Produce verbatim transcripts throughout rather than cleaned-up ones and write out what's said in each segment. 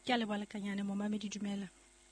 Ke a lebalekanyane momamedi dumela.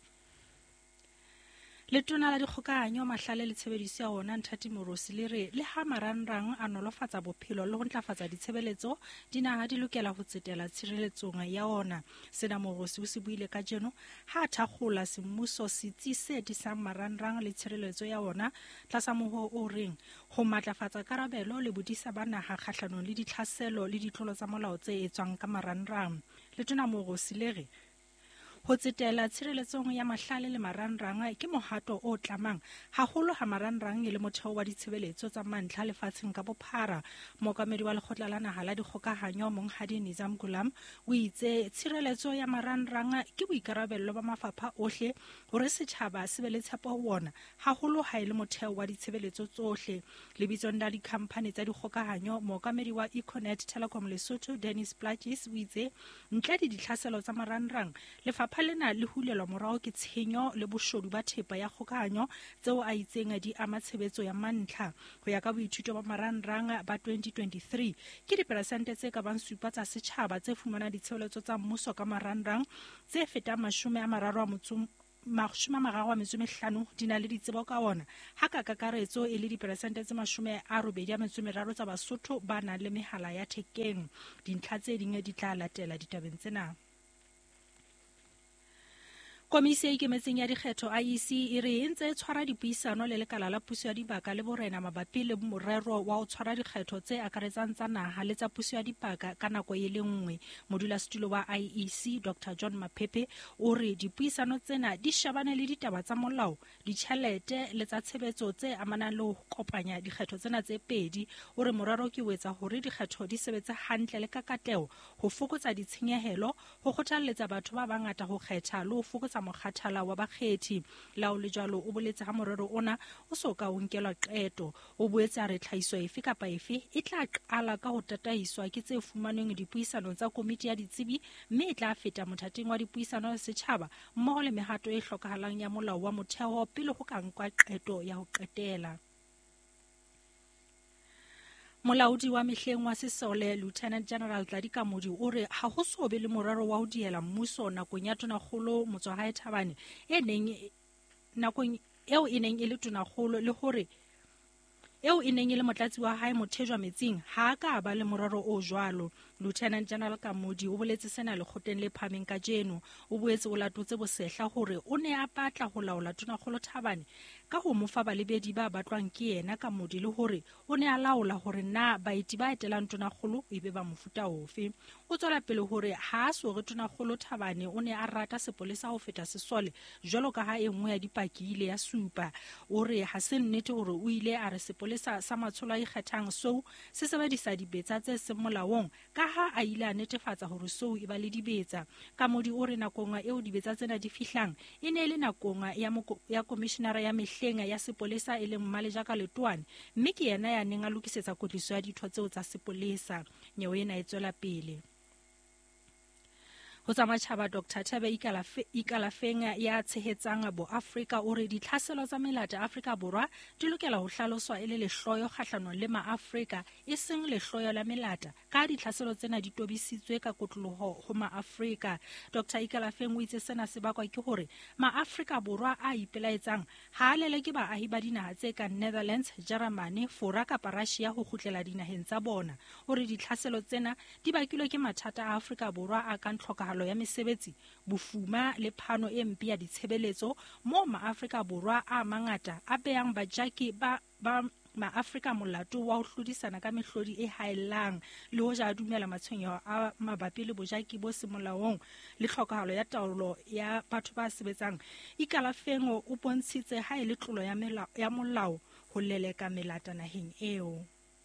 Letona la dikgokahanyo mahlale le tshebediso ya ona Nthati Morosi le re le ha marangrang a nolofatsa bophelo le ho ntlafatsa ditshebeletso dinaha di lokela ho tsetela tshireletsong ya ona. Sena Morosi o se buile ka jeno ha thakgola semmuso setsi se disang marangrang le tshireletso ya ona tlasa moho o reng ho matlafatsa karabelo le bodisa ba naha kgahlanong le ditlhaselo le ditlolo tsa molao tse etswang ka marangrang. Letona Morosi le re ho tsetela tshireletsong ya mahlale le marangrang ke mohato o tlamang haholo ha marangrang e le motheo wa ditshebeletso tsa mantlha lefatsheng ka bophara. Mookamedi wa lekgotla la naha la dikgokahanyo Monghadi Nizam Gulam o itse tshireletso ya marangrang ke boikarabello ba mafapha ohle hore setjhaba se be le tshepo ho ona haholo ha e le motheo wa ditshebeletso tsohle. Lebitsong la dikhamphane tsa dikgokahanyo mookamedi wa Econet Telecom Lesotho Dennis Plagis o itse ntle le ditlhaselo tsa marangrang lefapha lena le hulelwa morao ke tshenyo le boshodu ba thepa ya kgokahanyo tseo a itseng di ama tshebetso ya mantlha. Ho ya ka boithuto ba marangrang ba twenty twenty-three ke diperesente tse ka bang supa tsa setjhaba tse fumana ditshebeletso tsa mmuso ka marangrang tse fetang mashome a mararo a motso mashome a mararo a metso e mehlano di na le ditsebo ka ona ha ka kakaretso e le diperesente tse mashome a robedi a metso e meraro tsa Basotho ba nang le mehala ya thekeng. Dintlha tse ding di tla latela ditabeng tsena. Komisi e Ikemetseng ya Dikgetho I E C e re e ntse e tshwara dipuisano le lekala la puso ya dibaka le borena mabapi le morero wa ho tshwara dikgetho tse akaretsang tsa naha le tsa puso ya dibaka ka nako e le nngwe. Modulasetulo wa I E C Doctor John Mapepe o re dipuisano tsena di shebane le ditaba tsa molao, ditjhelete le tsa tshebetso tse amanang le ho kopanya dikgetho tsena tse pedi. O re morero ke ho etsa hore dikgetho di sebetse hantle le ka katleho, ho fokotsa ditshenyehelo, ho kgothalletsa batho ba bangata ho kgetha le ho fokotsa mokgathala wa bakgethi. Lao le jwalo o boletse ha morero ona o so ka o nkelwa qeto. O boetse a re tlhahiso efe kapa efe e tla qala ka ho tataiswa ke tse fumanweng dipuisanong tsa komiti ya ditsebi, mme e tla feta mothating wa dipuisano ya setjhaba mmoho le mehato e hlokahalang ya molao wa motheo pele ho ka nkwa qeto ya ho qetela. Molaodi wa mehleng wa Sesole Lieutenant General Tladika Modi o re ha ho so be le morero wa ho diela mmuso nakong ya Tonakgolo Motsoae Thabane e neng nakong eo e neng e le Tonakgolo le hore eo e neng e le motlatsi wa hae Mothejwa Metsing ha ka ba le morero o jwalo. Lieutenant General Kamodi o boletse sena lekgotleng le phameng ka jeno. O boetse o latotse bosehla hore o ne a batla ho laola Tonakgolo Thabane ka ho mo fa balebedi ba batlwang ke yena Kamodi le hore o ne a laola hore na baeti ba etelang Tonakgolo e be ba mofuta ofe. O tswela pele hore ha a so re Tonakgolo Thabane o ne a rata sepolesa ho feta Sesole jwalo ka ha e nngwe ya dipaki ile ya supa. O re ha se nnete hore o ile a re sepolesa sa matsholo a ikgethang sou se sebedisa dibetsa tse seng molaong ka ha a ile a netefatsa hore sou e ba le dibetsa. Kamodi o re nakong eo dibetsa tsena di fihlang e ne le nakong ya ya komishenara ya mehleng ya sepolesa e leng Mmalejaka Letwane, mme ke yena ya neng a lokisetsa kotliso ya ditho tseo tsa sepolesa. Nyewe ena e tswela pele. Ho tsa matjhaba Doctor Thebe Ikalafeng ya tshehetsang bo Afrika o re ditlhaselo tsa melata Afrika Borwa di lokela ho hlaloswa e le lehloyo kgahlanong le ma-Afrika e seng lehloyo la melata ka ditlhaselo tsena di tobisitswe ka kotloloho ho ma-Afrika. Doctor Ikalafeng o itse sena se bakwa ke hore ma-Afrika Borwa a ipelaetsang ha a lele ke baahi ba dinaha tse ka Netherlands, Germany, Fora kapa Russia ho kgutlela dinaheng tsa bona. O re ditlhaselo tsena di bakilwe ke mathata a Afrika Borwa a kang tlhokahalo ya mesebetsi, bofuma le phano e mpe ya ditshebeletso mo ma-Afrika Borwa a mangata a behang bajaki ba ba ma-Afrika molato wa ho hlodisana ka mehlodi e haellang le ho ja dumela matshwenyeho a mabapi le bojaki bo se molaong le tlhokahalo ya taolo ya batho ba sebetsang. Ikalafeng o bontshitse ha e le tlolo ya melao ya molao ho leleka melata naheng eo.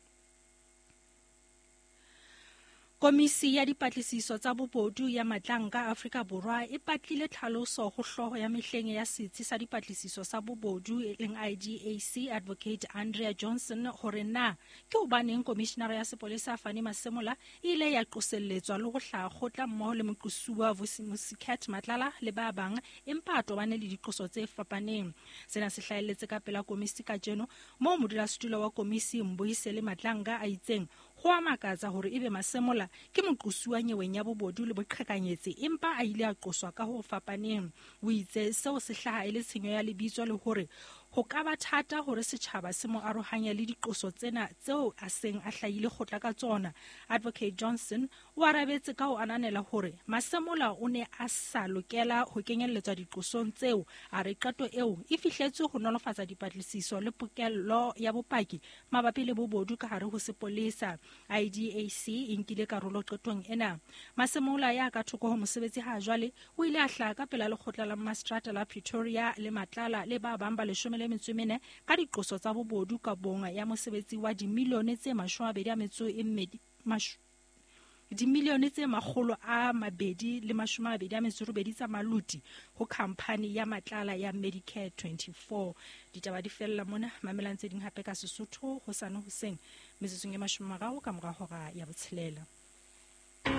Komisi ya dipatlisiso tsa bobodu ya Matlanka Afrika Borwa e patlile tlhaloso ho hloho ya mehleng ya setsi sa dipatlisiso sa bobodu e leng I D A C Advocate Andrea Johnson hore na ke hobaneng komishenara ya sepolesa Fani Masemola ile ya qoselletswa le ho hlaha kgotla mmoho le moqosuwa Vusimusikat Matlala le ba bang empa a tobane le diqoso tse fapaneng. Sena se hlaheletse ka pela komisi ka jeno moo modulasetulo wa komisi Mboisele Matlanka a itseng go a makatsa gore ebe Masemola ke moqosi wa nyeweng ya bobodu le boqhekanyetsi empa a ile a qoswa ka ho fapaneng. O itse seo se hlaha e le tshenyo ya lebitso le hore ho ka ba thata hore setjhaba se mo arohanya le diqoso tsena tseo a seng a hlahile kgotla ka tsona. Advocate Johnson o arabetse ka ho ananela hore Masemola o ne a sa lokela ho kenyelletswa diqosong tseo a re qeto eo e fihletswe ho nolofatsa dipatlisiso le pokello ya bopaki mabapi le bobodu ka hare ho sepolesa. I D A C e nkile karolo qetong ena. Masemola ya ka thoko ho mosebetsi ha jwale o ile a hlaha ka pela lekgotla la Magistrata la Pretoria le Matlala le ba bang ba leshome le metso e mene ka diqoso tsa bobodu ka bonga ya mosebetsi wa dimilione tse mashome a mabedi a metso e mmedi dimilione tse makgolo a mabedi le mashome a mabedi a metso e robedi tsa maluti ho khamphani ya Matlala ya Medicare twenty-four. Ditaba di fella mona, mamelang tse ding hape ka Sesotho ho Sane Hoseng, metsotso e mashome a mararo ka mora hora ya botshelela.